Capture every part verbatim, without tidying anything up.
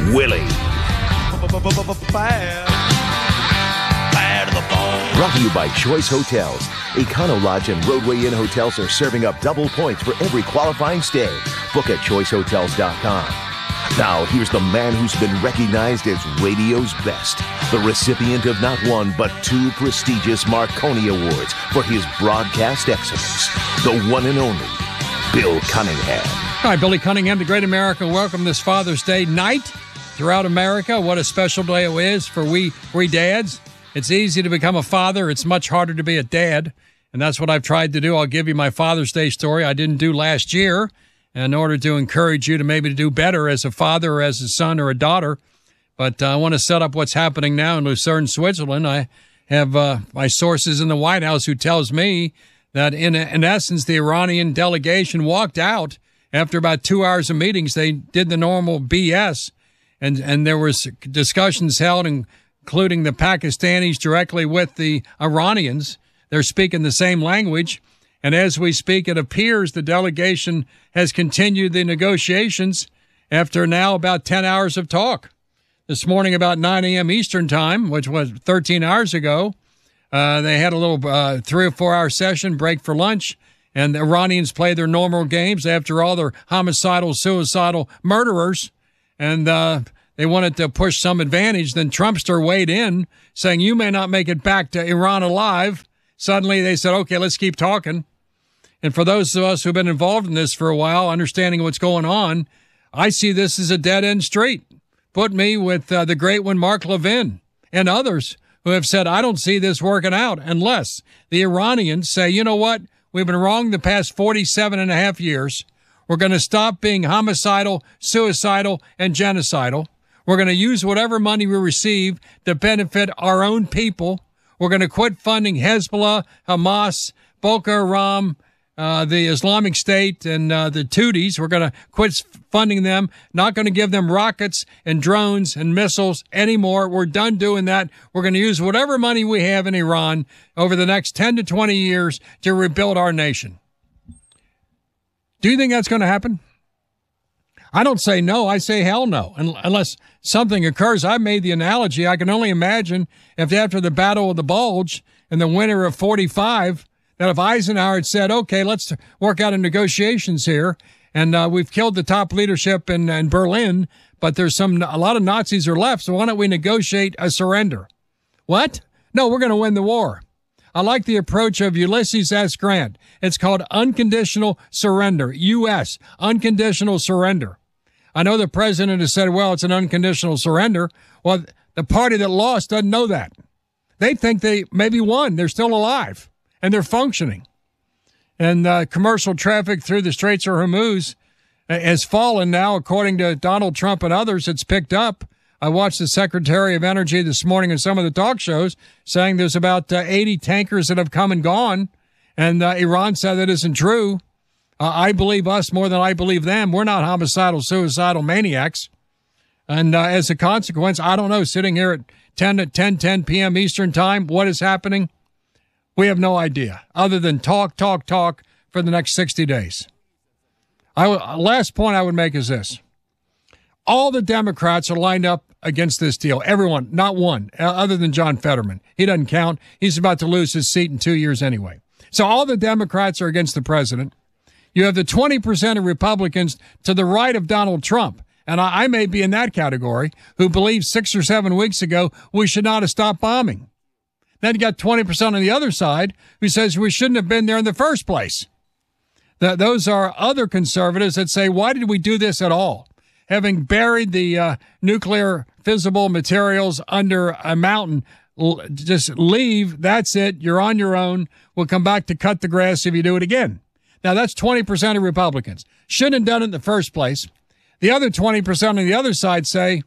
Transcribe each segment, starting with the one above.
Willie. Brought to you by Choice Hotels. Econo Lodge and Roadway Inn hotels are serving up double points for every qualifying stay. Book at choice hotels dot com. Now, here's the man who's been recognized as radio's best, the recipient of not one but two prestigious Marconi Awards for his broadcast excellence, the one and only Bill Cunningham. All right, Billy Cunningham, the Great American. Welcome this Father's Day night throughout America. What a special day it is for we, we dads. It's easy to become a father. It's much harder to be a dad, and that's what I've tried to do. I'll give you my Father's Day story I didn't do last year in order to encourage you to maybe do better as a father or as a son or a daughter. But uh, I want to set up what's happening now in Lucerne, Switzerland. I have uh, my sources in the White House who tells me that, in, in essence, the Iranian delegation walked out after about two hours of meetings. They did the normal B S, and, and there was discussions held, including the Pakistanis directly with the Iranians. They're speaking the same language. And as we speak, it appears the delegation has continued the negotiations after now about ten hours of talk. This morning about nine a.m. Eastern time, which was thirteen hours ago, uh, they had a little uh, three or four hour session, break for lunch, and the Iranians play their normal games. After all, they're homicidal, suicidal murderers, and uh, they wanted to push some advantage. Then Trumpster weighed in, saying, you may not make it back to Iran alive. Suddenly they said, okay, let's keep talking. And for those of us who've been involved in this for a while, understanding what's going on, I see this as a dead-end street. Put me with uh, the great one, Mark Levin, and others who have said, I don't see this working out unless the Iranians say, you know what, we've been wrong the past forty-seven and a half years. We're going to stop being homicidal, suicidal, and genocidal. We're going to use whatever money we receive to benefit our own people. We're going to quit funding Hezbollah, Hamas, Boko Haram, uh, the Islamic State, and uh, the Houthis. We're going to quit funding them, not going to give them rockets and drones and missiles anymore. We're done doing that. We're going to use whatever money we have in Iran over the next ten to twenty years to rebuild our nation. Do you think that's going to happen? I don't say no. I say hell no, unless something occurs. I made the analogy. I can only imagine if after the Battle of the Bulge in the winter of forty-five, that if Eisenhower had said, okay, let's work out in negotiations here, and uh, we've killed the top leadership in, in Berlin, but there's some a lot of Nazis are left, so why don't we negotiate a surrender? What? No, we're going to win the war. I like the approach of Ulysses S. Grant. It's called unconditional surrender, U S, unconditional surrender. I know the president has said, well, it's an unconditional surrender. Well, the party that lost doesn't know that. They think they maybe won. They're still alive, and they're functioning. And uh, commercial traffic through the Straits of Hormuz has fallen now, according to Donald Trump and others. It's picked up. I watched the Secretary of Energy this morning in some of the talk shows saying there's about uh, eighty tankers that have come and gone, and uh, Iran said that isn't true. Uh, I believe us more than I believe them. We're not homicidal, suicidal maniacs. And uh, as a consequence, I don't know, sitting here at ten at ten ten p.m. Eastern time, what is happening? We have no idea, other than talk, talk, talk for the next sixty days. I w- last point I would make is this. All the Democrats are lined up against this deal. Everyone, not one, other than John Fetterman. He doesn't count. He's about to lose his seat in two years anyway. So all the Democrats are against the president. You have the twenty percent of Republicans to the right of Donald Trump, and I, I may be in that category, who believed six or seven weeks ago we should not have stopped bombing. Then you got twenty percent on the other side who says we shouldn't have been there in the first place. The, those are other conservatives that say, why did we do this at all? Having buried the uh, nuclear fissile materials under a mountain, l- just leave. That's it. You're on your own. We'll come back to cut the grass if you do it again. Now, that's twenty percent of Republicans. Shouldn't have done it in the first place. The other twenty percent on the other side say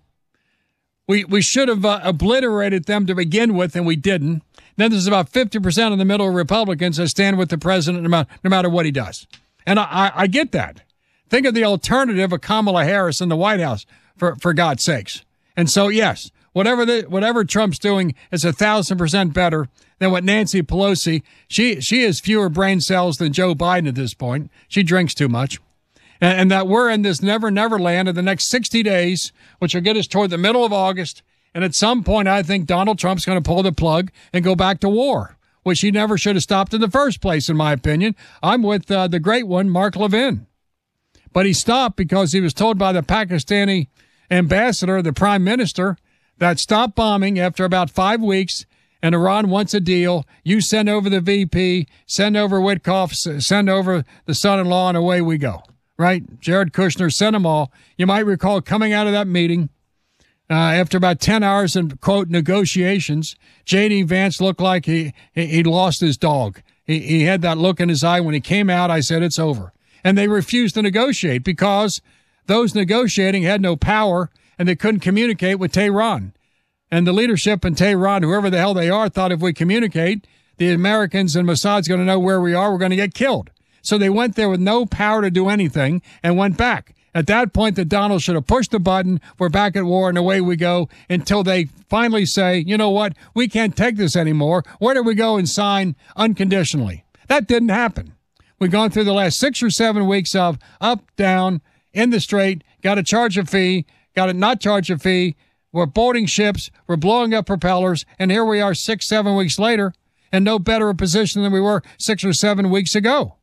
we, we should have uh, obliterated them to begin with, and we didn't. Then there's about fifty percent in the middle of Republicans that stand with the president no matter, no matter what he does. And I, I, I get that. Think of the alternative of Kamala Harris in the White House, for, for God's sakes. And so, yes, whatever the, whatever Trump's doing is a thousand percent better than what Nancy Pelosi, she, she has fewer brain cells than Joe Biden at this point. She drinks too much. and, and that we're in this never, never land in the next sixty days, which will get us toward the middle of August. And at some point, I think Donald Trump's going to pull the plug and go back to war, which he never should have stopped in the first place, in my opinion. I'm with uh, the great one, Mark Levin. But he stopped because he was told by the Pakistani ambassador, the prime minister, that stop bombing after about five weeks, and Iran wants a deal. You send over the V P, send over Witkoff, send over the son-in-law, and away we go. Right? Jared Kushner sent them all. You might recall coming out of that meeting, uh, after about ten hours of, quote, negotiations, J D. Vance looked like he, he, he lost his dog. He, he had that look in his eye. When he came out, I said, it's over. And they refused to negotiate because those negotiating had no power and they couldn't communicate with Tehran. And the leadership in Tehran, whoever the hell they are, thought if we communicate, the Americans and Mossad's going to know where we are. We're going to get killed. So they went there with no power to do anything and went back. At that point, the Donald should have pushed the button. We're back at war, and away we go until they finally say, you know what, we can't take this anymore. Where do we go and sign unconditionally? That didn't happen. We've gone through the last six or seven weeks of up, down, in the straight, got to charge a fee, got to not charge a fee. We're boarding ships, we're blowing up propellers, and here we are six, seven weeks later, in no better a position than we were six or seven weeks ago.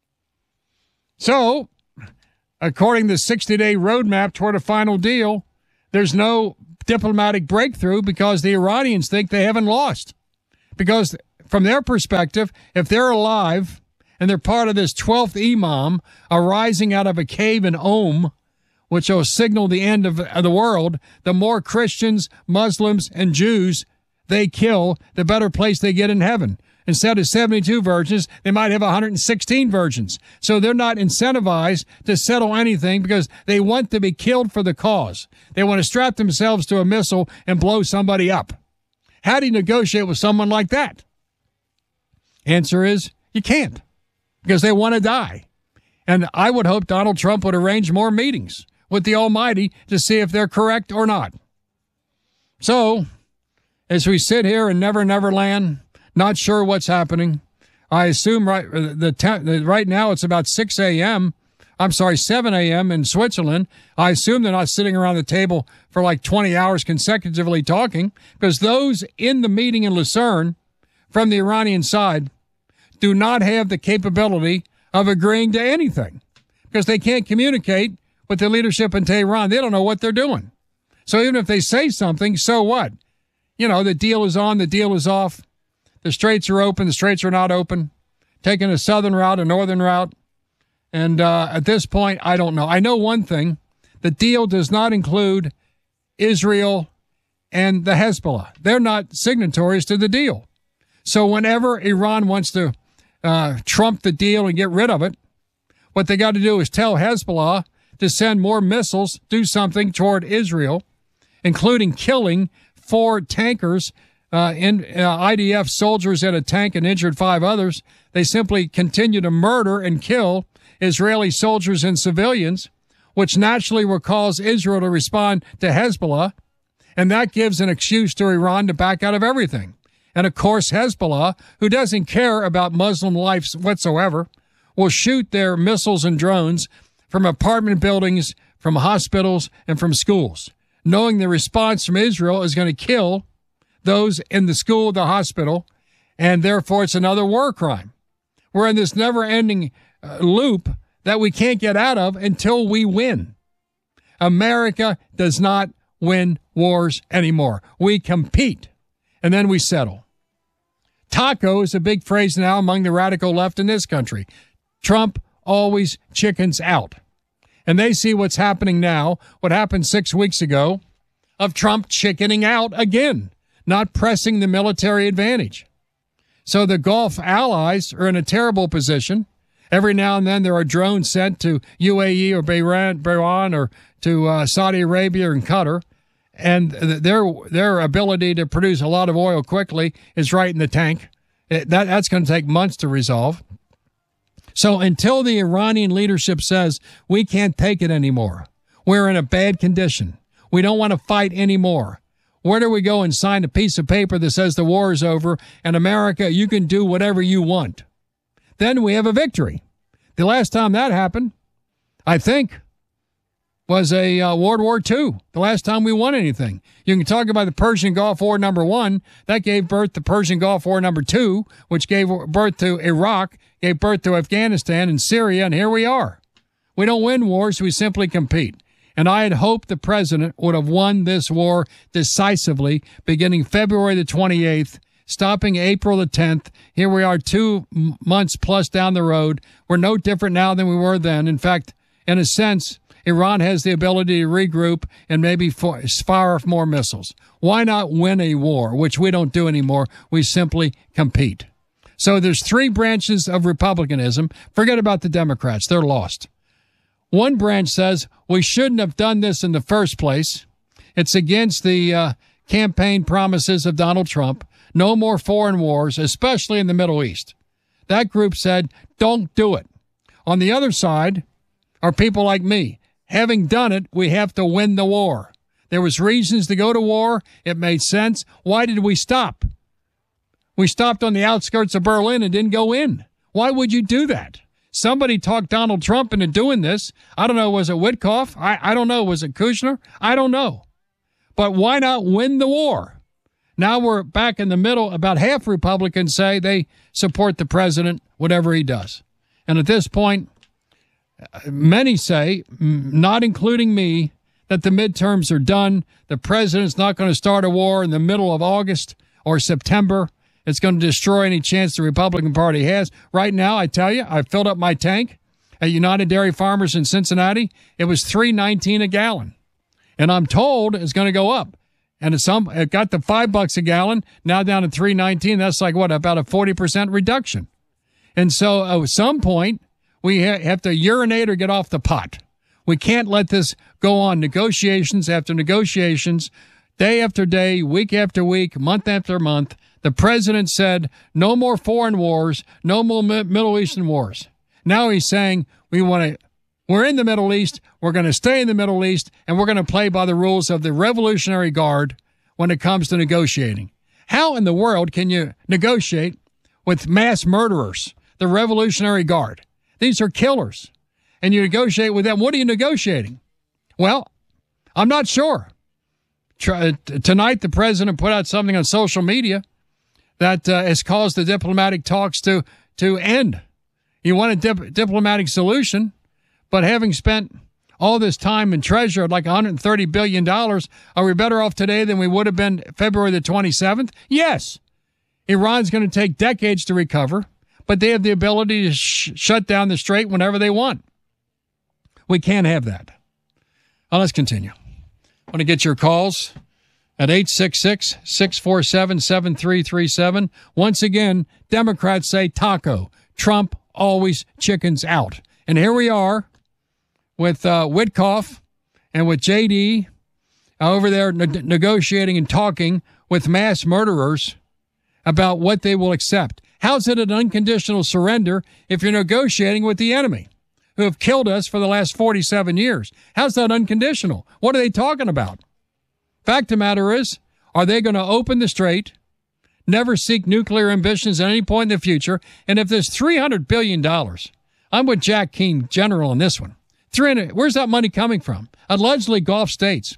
So, according to the sixty-day roadmap toward a final deal, there's no diplomatic breakthrough because the Iranians think they haven't lost. Because from their perspective, if they're alive and they're part of this twelfth imam arising out of a cave in Om, which will signal the end of the world, the more Christians, Muslims, and Jews they kill, the better place they get in heaven. Instead of seventy-two virgins, they might have one hundred sixteen virgins. So they're not incentivized to settle anything because they want to be killed for the cause. They want to strap themselves to a missile and blow somebody up. How do you negotiate with someone like that? Answer is, you can't, because they want to die. And I would hope Donald Trump would arrange more meetings with the Almighty to see if they're correct or not. So, as we sit here in Never Never Land, not sure what's happening, I assume right the, the right now it's about six a.m. I'm sorry, seven a.m. in Switzerland. I assume they're not sitting around the table for like twenty hours consecutively talking, because those in the meeting in Lucerne from the Iranian side do not have the capability of agreeing to anything because they can't communicate with the leadership in Tehran. They don't know what they're doing. So even if they say something, so what? You know, the deal is on, the deal is off. The straits are open, the straits are not open. Taking a southern route, a northern route. And uh, at this point, I don't know. I know one thing. The deal does not include Israel and the Hezbollah. They're not signatories to the deal. So whenever Iran wants to uh, trump the deal and get rid of it, what they got to do is tell Hezbollah to send more missiles, do something toward Israel, including killing four tankers, uh, in uh, I D F soldiers in a tank, and injured five others. They simply continue to murder and kill Israeli soldiers and civilians, which naturally will cause Israel to respond to Hezbollah, and that gives an excuse to Iran to back out of everything. And of course, Hezbollah, who doesn't care about Muslim lives whatsoever, will shoot their missiles and drones from apartment buildings, from hospitals, and from schools, knowing the response from Israel is going to kill those in the school, the hospital, and therefore it's another war crime. We're in this never-ending uh, loop that we can't get out of until we win. America does not win wars anymore. We compete, and then we settle. Taco is a big phrase now among the radical left in this country. Trump always chickens out. And they see what's happening now, what happened six weeks ago, of Trump chickening out again, not pressing the military advantage. So the Gulf allies are in a terrible position. Every now and then there are drones sent to U A E or Bahrain or to uh, Saudi Arabia and Qatar, and their their ability to produce a lot of oil quickly is right in the tank. It, that that's going to take months to resolve. So until the Iranian leadership says we can't take it anymore, we're in a bad condition, we don't want to fight anymore, where do we go and sign a piece of paper that says the war is over and America, you can do whatever you want? Then we have a victory. The last time that happened, I think, was a uh, World War Two, the last time we won anything. You can talk about the Persian Gulf War number one. That gave birth to Persian Gulf War number two, which gave birth to Iraq, gave birth to Afghanistan and Syria, and here we are. We don't win wars, we simply compete. And I had hoped the president would have won this war decisively beginning February the twenty-eighth, stopping April the tenth. Here we are two months plus down the road. We're no different now than we were then. In fact, in a sense, Iran has the ability to regroup and maybe fire off more missiles. Why not win a war, which we don't do anymore? We simply compete. So there's three branches of republicanism. Forget about the Democrats. They're lost. One branch says we shouldn't have done this in the first place. It's against the uh, campaign promises of Donald Trump. No more foreign wars, especially in the Middle East. That group said, don't do it. On the other side are people like me. Having done it, we have to win the war. There was reasons to go to war. It made sense. Why did we stop? We stopped on the outskirts of Berlin and didn't go in. Why would you do that? Somebody talked Donald Trump into doing this. I don't know. Was it Witkoff? I, I don't know. Was it Kushner? I don't know. But why not win the war? Now we're back in the middle. About half Republicans say they support the president, whatever he does. And at this point, many say, not including me, that the midterms are done. The president's not going to start a war in the middle of August or September. It's going to destroy any chance the Republican Party has. Right now, I tell you, I filled up my tank at United Dairy Farmers in Cincinnati. It was three nineteen a gallon. And I'm told it's going to go up. And it's some, it got to five bucks a gallon, now down to three nineteen. That's like, what, about a forty percent reduction. And so at some point, we ha- have to urinate or get off the pot. We can't let this go on. Negotiations after negotiations, day after day, week after week, month after month. The president said, no more foreign wars, no more Mi- Middle Eastern wars. Now he's saying, we want to, we're in the Middle East, we're going to stay in the Middle East, and we're going to play by the rules of the Revolutionary Guard when it comes to negotiating. How in the world can you negotiate with mass murderers, the Revolutionary Guard? These are killers. And you negotiate with them. What are you negotiating? Well, I'm not sure. Try, tonight, the president put out something on social media that uh, has caused the diplomatic talks to, to end. You want a dip, diplomatic solution, but having spent all this time and treasure, like one hundred thirty billion dollars, are we better off today than we would have been February the twenty-seventh? Yes. Iran's going to take decades to recover, but they have the ability to sh- shut down the strait whenever they want. We can't have that. Well, let's continue. I want to get your calls at eight six six, six four seven, seven three three seven. Once again, Democrats say taco. Trump always chickens out. And here we are with uh, Witkoff and with J D over there ne- negotiating and talking with mass murderers about what they will accept. How's it an unconditional surrender if you're negotiating with the enemy who have killed us for the last forty-seven years? How's that unconditional? What are they talking about? Fact of the matter is, are they going to open the strait, never seek nuclear ambitions at any point in the future? And if there's three hundred billion dollars, I'm with Jack Keane, general, on this one. three hundred, where's that money coming from? Allegedly Gulf states.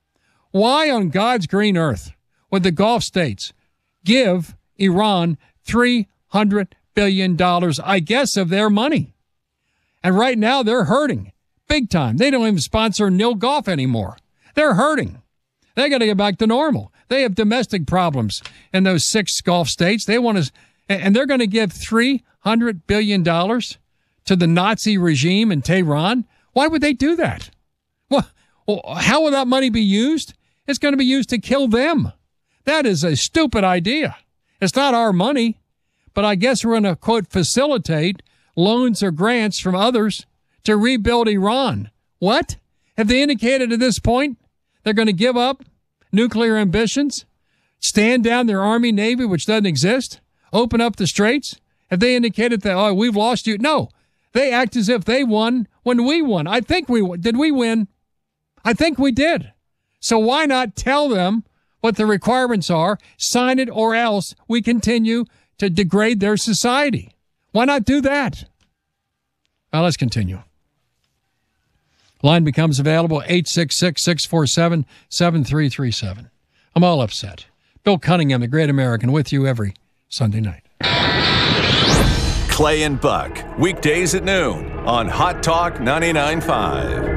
Why on God's green earth would the Gulf states give Iran three hundred billion dollars, I guess, of their money? And right now they're hurting big time. They don't even sponsor Nil Golf anymore. They're hurting. They got to get back to normal. They have domestic problems in those six Gulf states. They want to, and they're going to give three hundred billion dollars to the Nazi regime in Tehran. Why would they do that? Well, how will that money be used? It's going to be used to kill them. That is a stupid idea. It's not our money, but I guess we're going to, quote, facilitate loans or grants from others to rebuild Iran. What? Have they indicated at this point they're going to give up nuclear ambitions, stand down their Army, Navy, which doesn't exist, open up the straits? Have they indicated that, oh, we've lost you? No. They act as if they won when we won. I think we won. Did we win? I think we did. So why not tell them what the requirements are, sign it, or else we continue to degrade their society? Why not do that? Well, let's continue. Line becomes available eight six six, six four seven, seven three three seven. I'm all upset. Bill Cunningham, the Great American, with you every Sunday night. Clay and Buck, weekdays at noon on Hot Talk ninety-nine point five.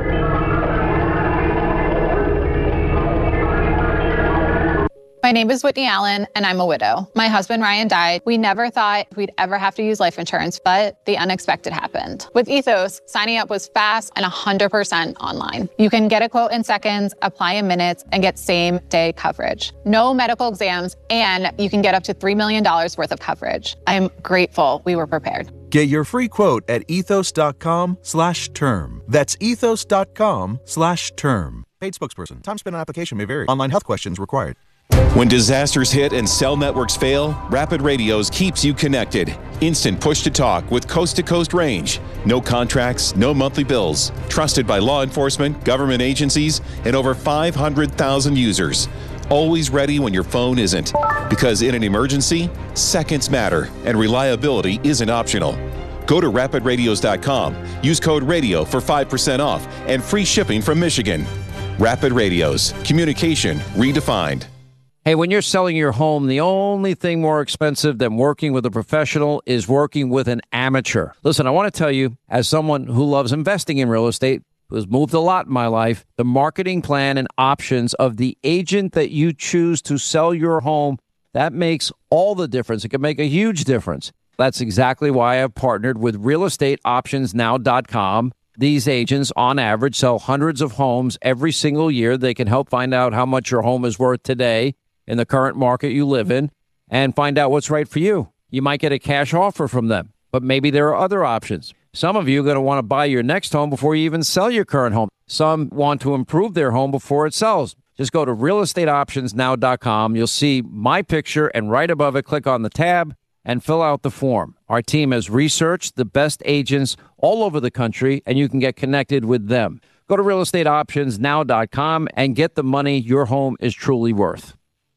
My name is Whitney Allen, and I'm a widow. My husband, Ryan, died. We never thought we'd ever have to use life insurance, but the unexpected happened. With Ethos, signing up was fast and one hundred percent online. You can get a quote in seconds, apply in minutes, and get same-day coverage. No medical exams, and you can get up to three million dollars worth of coverage. I'm grateful we were prepared. Get your free quote at ethos.com slash term. That's ethos.com slash term. Paid spokesperson. Time spent on application may vary. Online health questions required. When disasters hit and cell networks fail, Rapid Radios keeps you connected. Instant push-to-talk with coast-to-coast range. No contracts, no monthly bills. Trusted by law enforcement, government agencies, and over five hundred thousand users. Always ready when your phone isn't. Because in an emergency, seconds matter, and reliability isn't optional. Go to rapid radios dot com. Use code RADIO for five percent off and free shipping from Michigan. Rapid Radios. Communication redefined. Hey, when you're selling your home, the only thing more expensive than working with a professional is working with an amateur. Listen, I want to tell you, as someone who loves investing in real estate, who has moved a lot in my life, the marketing plan and options of the agent that you choose to sell your home, that makes all the difference. It can make a huge difference. That's exactly why I've partnered with real estate options now dot com. These agents, on average, sell hundreds of homes every single year. They can help find out how much your home is worth today in the current market you live in and find out what's right for you. You might get a cash offer from them, but maybe there are other options. Some of you are going to want to buy your next home before you even sell your current home. Some want to improve their home before it sells. Just go to real estate options now dot com. You'll see my picture, and right above it, click on the tab and fill out the form. Our team has researched the best agents all over the country, and you can get connected with them. Go to real estate options now dot com and get the money your home is truly worth.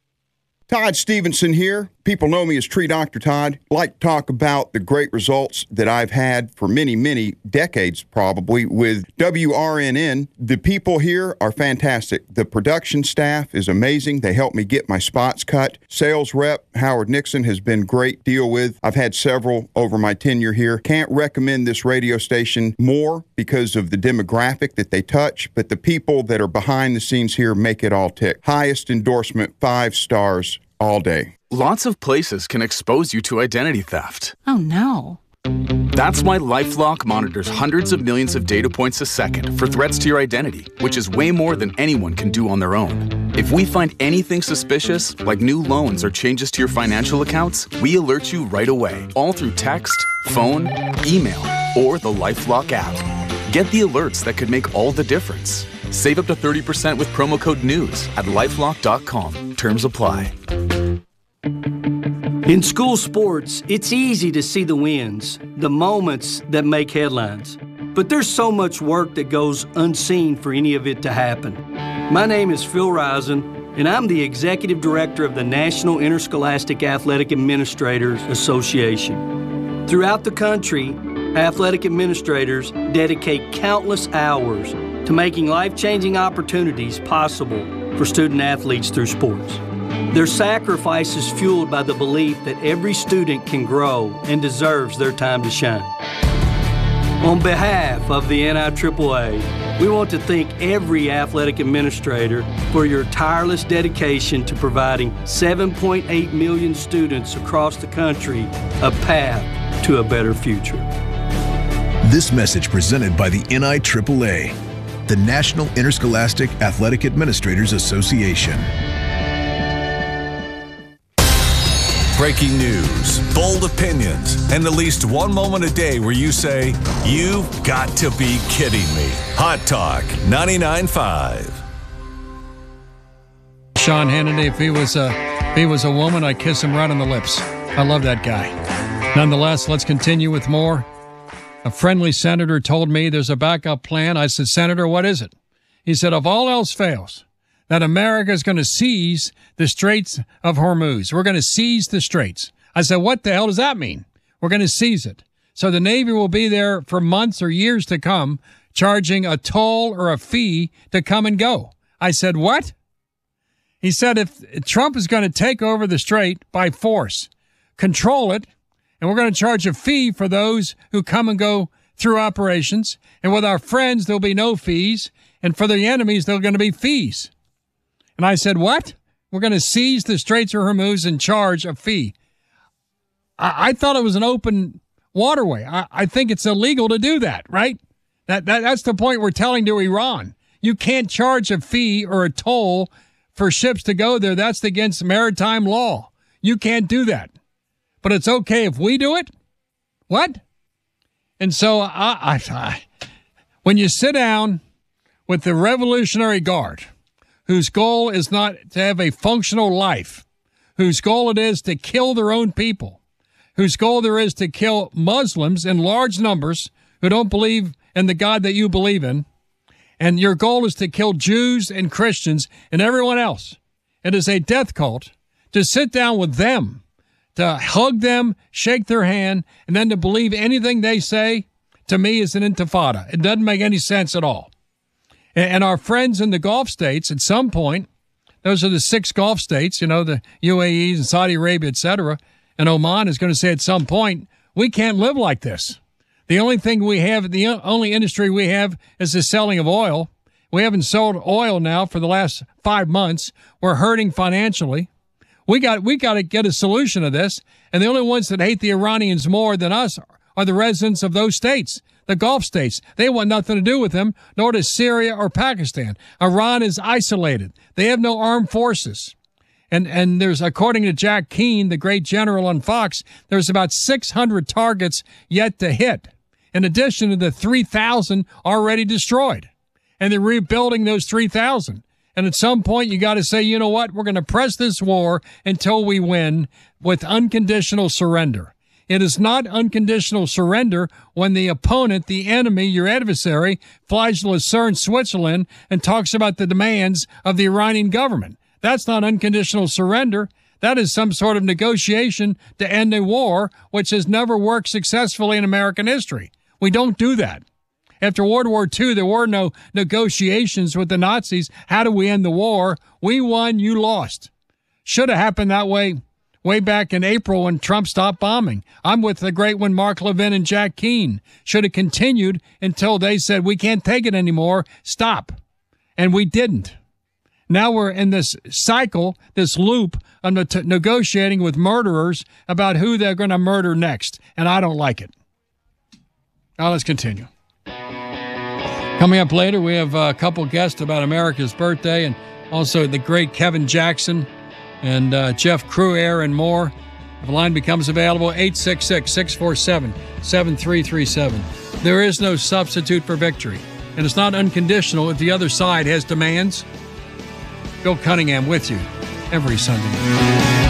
Todd Stevenson here. People know me as Tree Doctor Todd. Like to talk about the great results that I've had for many, many decades probably with W R N N. The people here are fantastic. The production staff is amazing. They help me get my spots cut. Sales rep Howard Nixon has been great to deal with. I've had several over my tenure here. Can't recommend this radio station more because of the demographic that they touch, but the people that are behind the scenes here make it all tick. Highest endorsement, five stars all day. Lots of places can expose you to identity theft. Oh, no. That's why LifeLock monitors hundreds of millions of data points a second for threats to your identity, which is way more than anyone can do on their own. If we find anything suspicious, like new loans or changes to your financial accounts, we alert you right away, all through text, phone, email, or the LifeLock app. Get the alerts that could make all the difference. Save up to thirty percent with promo code NEWS at lifelock dot com. Terms apply. In school sports, it's easy to see the wins, the moments that make headlines. But there's so much work that goes unseen for any of it to happen. My name is Phil Risen, and I'm the Executive Director of the National Interscholastic Athletic Administrators Association. Throughout the country, athletic administrators dedicate countless hours to making life-changing opportunities possible for student athletes through sports. Their sacrifice is fueled by the belief that every student can grow and deserves their time to shine. On behalf of the N I triple A, we want to thank every athletic administrator for your tireless dedication to providing seven point eight million students across the country a path to a better future. This message presented by the N I triple A, the National Interscholastic Athletic Administrators Association. Breaking news, bold opinions, and at least one moment a day where you say, "You've got to be kidding me." Hot Talk ninety-nine point five. Sean Hannity, if he was a if he was a woman, I'd kiss him right on the lips. I love that guy. Nonetheless, let's continue with more. A friendly senator told me there's a backup plan. I said, "Senator, what is it?" He said, "If all else fails, that America is going to seize the Straits of Hormuz. We're going to seize the Straits." I said, "What the hell does that mean?" "We're going to seize it. So the Navy will be there for months or years to come charging a toll or a fee to come and go. I said, what? He said, if Trump is going to take over the strait by force, control it, and we're going to charge a fee for those who come and go through operations, and with our friends, there'll be no fees, and for the enemies, there're going to be fees. And I said, what? We're going to seize the Straits of Hormuz and charge a fee. I, I thought it was an open waterway. I, I think it's illegal to do that, right? That, that That's the point we're telling to Iran. You can't charge a fee or a toll for ships to go there. That's against maritime law. You can't do that. But it's okay if we do it? What? And so I, I, I when you sit down with the Revolutionary Guard, whose goal is not to have a functional life, whose goal it is to kill their own people, whose goal there is to kill Muslims in large numbers who don't believe in the God that you believe in, and your goal is to kill Jews and Christians and everyone else. It is a death cult. To sit down with them, to hug them, shake their hand, and then to believe anything they say, to me, is an intifada. It doesn't make any sense at all. And our friends in the Gulf states, at some point, those are the six Gulf states, you know, the U A Es and Saudi Arabia, et cetera, and Oman is going to say at some point, we can't live like this. The only thing we have, the only industry we have is the selling of oil. We haven't sold oil now for the last five months. We're hurting financially. We got we got to get a solution to this. And the only ones that hate the Iranians more than us are the residents of those states, the Gulf states. They want nothing to do with them, nor does Syria or Pakistan. Iran is isolated. They have no armed forces. And and there's, according to Jack Keane, the great general on Fox, there's about six hundred targets yet to hit, in addition to the three thousand already destroyed. And they're rebuilding those three thousand. And at some point, you got to say, you know what? We're going to press this war until we win with unconditional surrender. It is not unconditional surrender when the opponent, the enemy, your adversary, flies to Lucerne, Switzerland, and talks about the demands of the Iranian government. That's not unconditional surrender. That is some sort of negotiation to end a war, which has never worked successfully in American history. We don't do that. After World War Two, there were no negotiations with the Nazis. How do we end the war? We won, you lost. Should have happened that way way back in April when Trump stopped bombing. I'm with the great one, Mark Levin and Jack Keane. Should have continued until they said, we can't take it anymore. Stop. And we didn't. Now we're in this cycle, this loop of ne- negotiating with murderers about who they're going to murder next. And I don't like it. Now let's continue. Coming up later, we have a couple guests about America's birthday and also the great Kevin Jackson and uh, Jeff Cruair and more. If a line becomes available, eight six six, six four seven, seven three three seven. There is no substitute for victory, and it's not unconditional if the other side has demands. Bill Cunningham with you every Sunday.